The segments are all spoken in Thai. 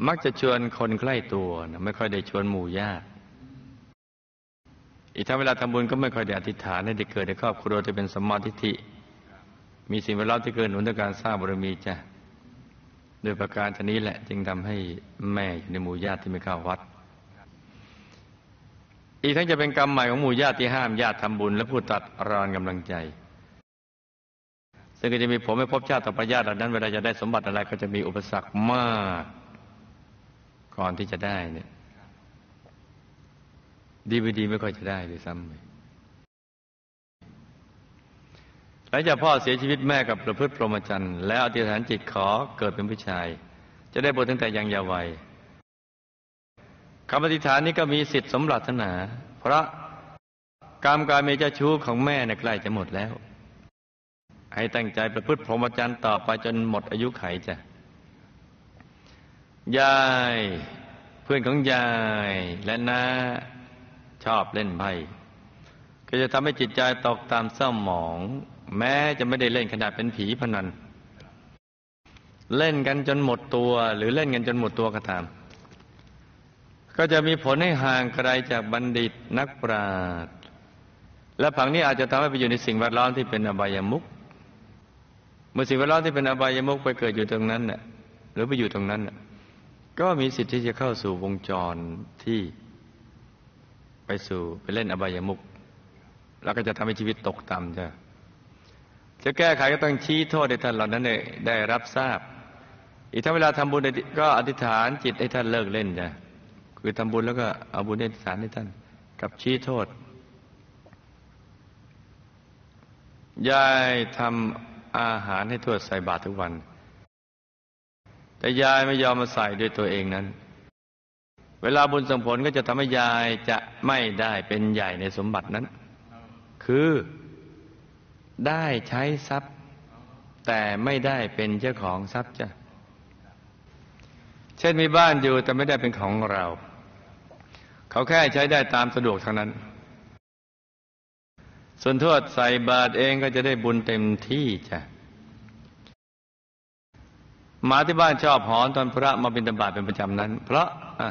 มักจะชวนคนใกล้ตัวนะไม่ค่อยได้ชวนหมู่ญาติอีกทั้งเวลาทำบุญก็ไม่ค่อยได้อธิษฐานให้ได้เกิดในครอบครัวที่เป็นสัมมาทิฏฐิมีสิ่งแวดล้อมที่เกินหนุนต่อการสร้างบารมีจ้ะโดยประการชนี้แหละจึงทำให้แม่อยู่ในหมู่ญาติที่ไม่เข้าวัดอีกทั้งจะเป็นกรรมใหม่ของหมู่ญาติที่ห้ามญาติทำบุญและพูดตัดรอนกำลังใจซึ่งก็จะมีผลให้ภพชาติต่อไปญาติเหล่านั้นเวลาจะได้สมบัติอะไรก็จะมีอุปสรรคมากก่อนที่จะได้เนี่ยดีไม่ดีไม่ค่อยจะได้ด้วยซ้ำเลยหลังจากพ่อเสียชีวิตแม่กับประพฤติพรหมจรรย์แล้วอธิษฐานจิตขอเกิดเป็นผู้ชายจะได้บุตรตั้งแต่ยังเยาว์วัยคำอธิษฐานนี้ก็มีสิทธิ์สมปรารถนาเพราะกรรมการเมเจ้าชู้ของแม่ใกล้จะหมดแล้วให้ตั้งใจประพฤติพรหมจรรย์ต่อไปจนหมดอายุไขจ้ะยายเพื่อนของยายและน้าชอบเล่นไพ่ก็จะทำให้จิตใจตกตามเศร้าหมองแม้จะไม่ได้เล่นขนาดเป็นผีพนันเล่นกันจนหมดตัวหรือเล่นกันจนหมดตัวก็ตามก็จะมีผลให้ห่างไกลจากบัณฑิตนักปราชญ์และผังนี้อาจจะทำให้ไปอยู่ในสิ่งแวดล้อมที่เป็นอบายมุขเมื่อสิ่งแวดล้อมที่เป็นอบายมุขไปเกิดอยู่ตรงนั้นน่ะหรือไปอยู่ตรงนั้นน่ะก็มีสิทธิ์ที่จะเข้าสู่วงจรที่ไปเล่นอบายมุขแล้วก็จะทำให้ชีวิตตกต่ำจะแก้ไขก็ต้องชี้โทษให้ท่านเหล่านั้นได้รับทราบอีกทั้งเวลาทำบุญก็อธิษฐานจิตให้ท่านเลิกเล่นจ้ะคือทำบุญแล้วก็เอาบุญอธิษฐานให้ท่านกับชี้โทษยายทำอาหารให้ทวดใส่บาตรทุกวันแต่ยายไม่ยอมมาใส่ด้วยตัวเองนั้นเวลาบุญส่งผลก็จะทำให้ยายจะไม่ได้เป็นใหญ่ในสมบัตินั้นคือได้ใช้ทรัพย์แต่ไม่ได้เป็นเจ้าของทรัพย์จ้ะเช่นมีบ้านอยู่แต่ไม่ได้เป็นของเราเขาแค่ใช้ได้ตามสะดวกเท่านั้นส่วนทวดใส่บาตรเองก็จะได้บุญเต็มที่จ้ะหมาที่บ้านชอบหอนตอนพระมาบิณฑบาตเป็นประจำนั้นเพราะ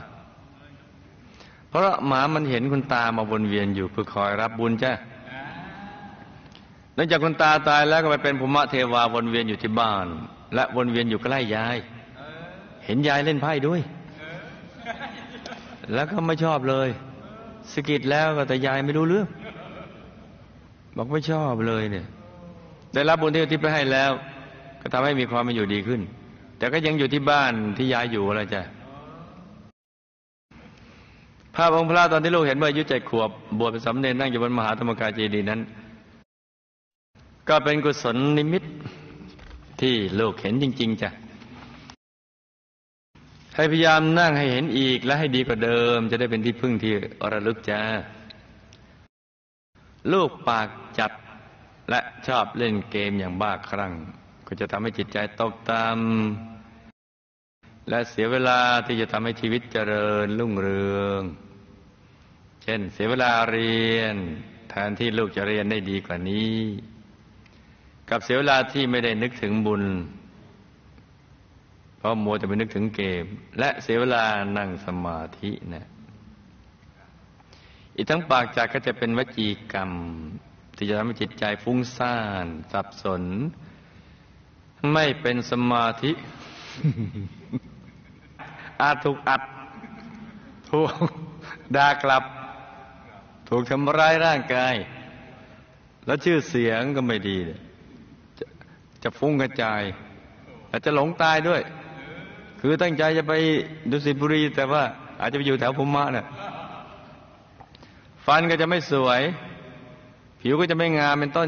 หมามันเห็นคุณตามาวนเวียนอยู่เพื่อคอยรับบุญจ้ะหลังจากคุณตาตายแล้วก็ไปเป็นภูมิเทวาวนเวียนอยู่ที่บ้านและวนเวียนอยู่ใกล้ยายเห็นยายเล่นไพ่ด้วยแล้วก็ไม่ชอบเลยสะกิดแล้วก็แต่ยายไม่รู้เรื่องบอกไม่ชอบเลยเนี่ยได้รับบุญที่อุทิศไปให้แล้วก็ทำให้มีความเป็นอยู่ดีขึ้นแต่ก็ยังอยู่ที่บ้านที่ยายอยู่อะไรจ้ะภาพองค์พระตอนที่ลูกเห็นเมื่ออายุ7 ขวบบวชเป็นสามเณรนั่งอยู่บนมหาธรรมกายเจดีย์นั้นก็เป็นกุศลนิมิตที่ลูกเห็นจริงๆจ้ะให้พยายามนั่งให้เห็นอีกและให้ดีกว่าเดิมจะได้เป็นที่พึ่งที่ระลึกจ้าลูกปากจัดและชอบเล่นเกมอย่างบ้าคลั่งก็จะทำให้จิตใจตกต่ำและเสียเวลาที่จะทำให้ชีวิตเจริญรุ่งเรืองเช่นเสียเวลาเรียนแทนที่ลูกจะเรียนได้ดีกว่านี้กับเสียเวลาที่ไม่ได้นึกถึงบุญเพราะมัวแต่ไปนึกถึงเกมและเสียเวลานั่งสมาธินะอีกทั้งปากจากก็จะเป็นวจีกรรมที่จะทำให้จิตใจฟุ้งซ่านสับสนไม่เป็นสมาธิอาจถูกอัดถูกด่ากลับถูกทำร้ายร่างกายแล้วชื่อเสียงก็ไม่ดีจะฟุ้งกระจายและจะหลงตายด้วยคือตั้งใจจะไปดุสิตบุรีแต่ว่าอาจจะไปอยู่แถวภูมิน่ะฟันก็จะไม่สวยผิวก็จะไม่งามเป็นต้น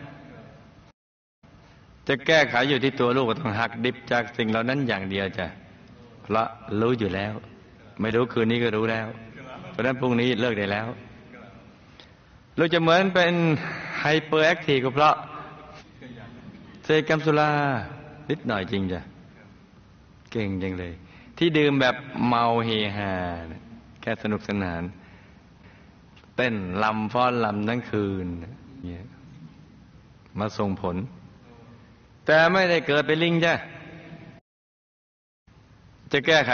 จะแก้ไขอยู่ที่ตัวลูกก็ต้องหักดิบจากสิ่งเหล่านั้นอย่างเดียวจ้ะเพราะรู้อยู่แล้วไม่รู้คืนนี้ก็รู้แล้วเพราะฉะนั้นพรุ่งนี้เลิกได้แล้วลูกจะเหมือนเป็นไฮเปอร์แอคทีฟก็เพราะเสพกัญชานิดหน่อยจริงจ้ะเก่งจังเลยที่ดื่มแบบเมาเฮฮาแค่สนุกสนานเต้นลำฟ้อนลำทั้งคืนเนี่ยมาส่งผลแต่ไม่ได้เกิดเป็นลิงจ้ะจะแก้ไข